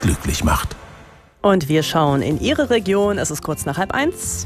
glücklich macht. Und wir schauen in Ihre Region. Es ist kurz nach 12:30.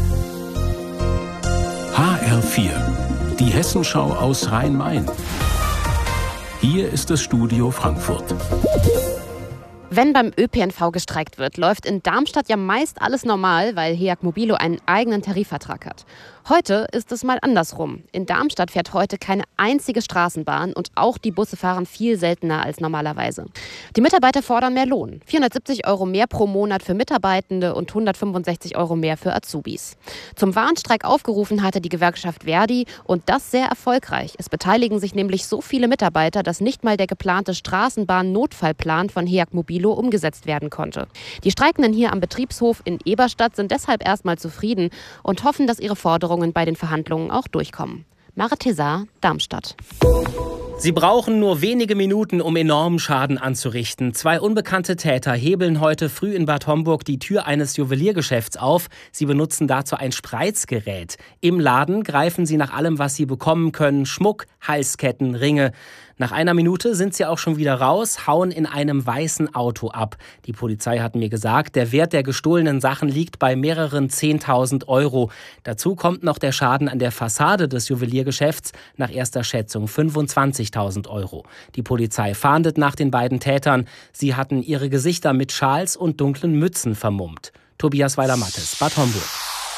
HR4, die Hessenschau aus Rhein-Main. Hier ist das Studio Frankfurt. Wenn beim ÖPNV gestreikt wird, läuft in Darmstadt ja meist alles normal, weil HEAG Mobilo einen eigenen Tarifvertrag hat. Heute ist es mal andersrum. In Darmstadt fährt heute keine einzige Straßenbahn und auch die Busse fahren viel seltener als normalerweise. Die Mitarbeiter fordern mehr Lohn. 470 € mehr pro Monat für Mitarbeitende und 165 € mehr für Azubis. Zum Warnstreik aufgerufen hatte die Gewerkschaft Verdi und das sehr erfolgreich. Es beteiligen sich nämlich so viele Mitarbeiter, dass nicht mal der geplante Straßenbahn-Notfallplan von HEAG Mobilo umgesetzt werden konnte. Die Streikenden hier am Betriebshof in Eberstadt sind deshalb erstmal zufrieden und hoffen, dass ihre Forderungen bei den Verhandlungen auch durchkommen. Mara Tezar, Darmstadt. Sie brauchen nur wenige Minuten, um enormen Schaden anzurichten. 2 unbekannte Täter hebeln heute früh in Bad Homburg die Tür eines Juweliergeschäfts auf. Sie benutzen dazu ein Spreizgerät. Im Laden greifen sie nach allem, was sie bekommen können. Schmuck, Halsketten, Ringe. Nach einer Minute sind sie auch schon wieder raus, hauen in einem weißen Auto ab. Die Polizei hat mir gesagt, der Wert der gestohlenen Sachen liegt bei mehreren 10.000 €. Dazu kommt noch der Schaden an der Fassade des Juweliergeschäfts, nach erster Schätzung 25.000 €. Die Polizei fahndet nach den beiden Tätern. Sie hatten ihre Gesichter mit Schals und dunklen Mützen vermummt. Tobias Weiler-Mattes, Bad Homburg.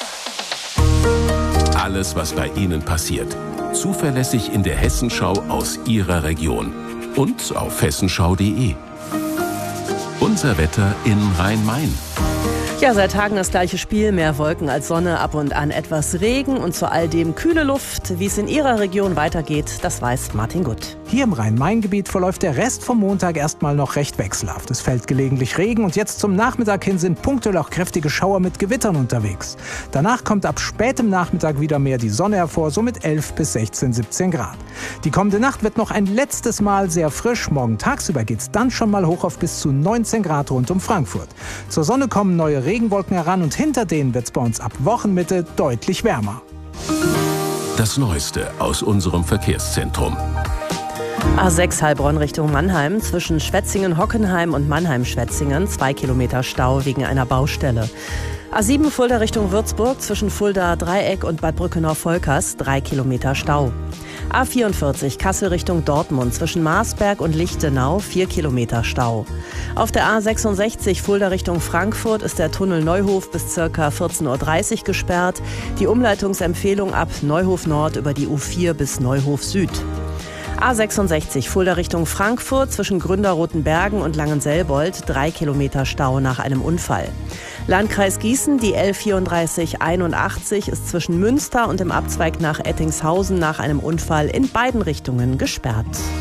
Alles, was bei Ihnen passiert. Zuverlässig in der Hessenschau aus Ihrer Region. Und auf hessenschau.de. Unser Wetter in Rhein-Main. Ja, seit Tagen das gleiche Spiel. Mehr Wolken als Sonne, ab und an etwas Regen und zu all dem kühle Luft. Wie es in Ihrer Region weitergeht, das weiß Martin Gutt. Hier im Rhein-Main-Gebiet verläuft der Rest vom Montag erstmal noch recht wechselhaft. Es fällt gelegentlich Regen und jetzt zum Nachmittag hin sind punktuell auch kräftige Schauer mit Gewittern unterwegs. Danach kommt ab spätem Nachmittag wieder mehr die Sonne hervor, so mit 11 bis 16, 17 Grad. Die kommende Nacht wird noch ein letztes Mal sehr frisch. Morgen tagsüber geht es dann schon mal hoch auf bis zu 19 Grad rund um Frankfurt. Zur Sonne kommen neue Regenwolken heran und hinter denen wird es bei uns ab Wochenmitte deutlich wärmer. Das Neueste aus unserem Verkehrszentrum. A6 Heilbronn Richtung Mannheim, zwischen Schwetzingen-Hockenheim und Mannheim-Schwetzingen, 2 Kilometer Stau wegen einer Baustelle. A7 Fulda Richtung Würzburg, zwischen Fulda Dreieck und Bad Brückenau-Volkers, 3 Kilometer Stau. A44 Kassel Richtung Dortmund, zwischen Marsberg und Lichtenau, 4 Kilometer Stau. Auf der A66 Fulda Richtung Frankfurt ist der Tunnel Neuhof bis ca. 14:30 Uhr gesperrt. Die Umleitungsempfehlung ab Neuhof Nord über die U4 bis Neuhof Süd. A66 Fulda Richtung Frankfurt, zwischen Gründerrotenbergen und Langenselbold, 3 Kilometer Stau nach einem Unfall. Landkreis Gießen, die L3481 ist zwischen Münster und dem Abzweig nach Ettingshausen nach einem Unfall in beiden Richtungen gesperrt.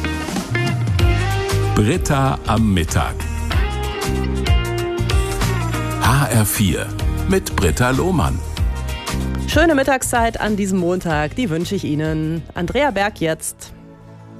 Britta am Mittag. HR4 mit Britta Lohmann. Schöne Mittagszeit an diesem Montag, die wünsche ich Ihnen. Andrea Berg jetzt.